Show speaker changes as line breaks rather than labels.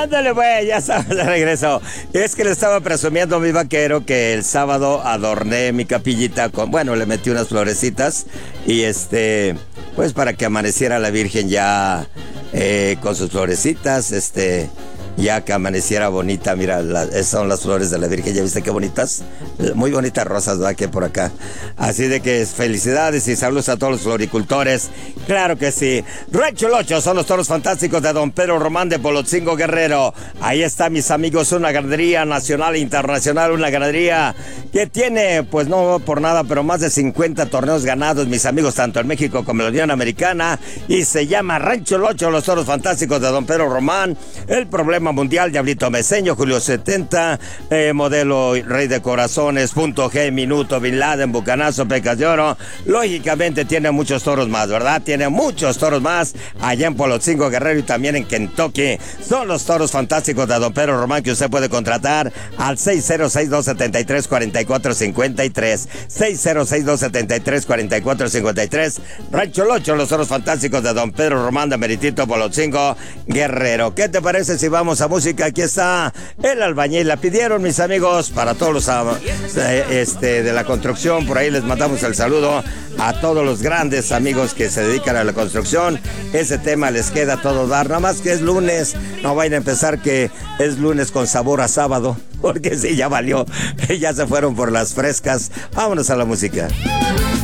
Ándale, güey, ya estamos de regreso. Es que le estaba presumiendo a mi vaquero que el sábado adorné mi capillita con, bueno, le metí unas florecitas y pues para que amaneciera la Virgen ya con sus florecitas, ya que amaneciera bonita. Mira, esas son las flores de la Virgen, ¿ya viste qué bonitas? Muy bonitas rosas, ¿verdad? Que por acá. Así de que felicidades y saludos a todos los floricultores. Claro que sí. Rancho Locho son los toros fantásticos de Don Pedro Román de Polotzingo Guerrero. Ahí está, mis amigos, una ganadería nacional e internacional, una ganadería que tiene, pues no por nada, pero más de 50 torneos ganados, mis amigos, tanto en México como en la Unión Americana, y se llama Rancho Locho, los toros fantásticos de Don Pedro Román. El problema mundial, Diablito Meseño, Julio 70, modelo Rey de Corazones, Punto G, Minuto, Bin Laden, Bucanazo, Pecas de Oro. Lógicamente tiene muchos toros más, ¿verdad? Tiene muchos toros más allá en Polotzingo Guerrero y también en Kentucky. Son los toros fantásticos de Don Pedro Román que usted puede contratar al 606-273-4453. 606-273-4453. Rancho Locho, los toros fantásticos de Don Pedro Román de Meritito, Polotzingo Guerrero. ¿Qué te parece si vamos a música? Aquí está el albañil. La pidieron, mis amigos, para todos los de la construcción. Por ahí les mandamos el saludo a todos los grandes amigos que se dedican a la construcción. Ese tema les queda todo dar, nada más que es lunes. No vayan a empezar que es lunes con sabor a sábado, porque sí, ya valió. Ya se fueron por las frescas. Vámonos a la música.